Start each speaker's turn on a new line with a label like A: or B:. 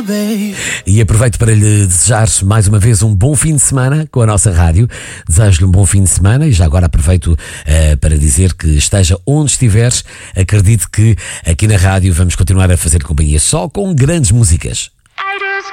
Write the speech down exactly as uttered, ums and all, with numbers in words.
A: E aproveito para lhe desejar mais uma vez um bom fim de semana com a nossa rádio. Desejo-lhe um bom fim de semana e já agora aproveito uh, para dizer que esteja onde estiveres, acredite que aqui na rádio vamos continuar a fazer companhia só com grandes músicas.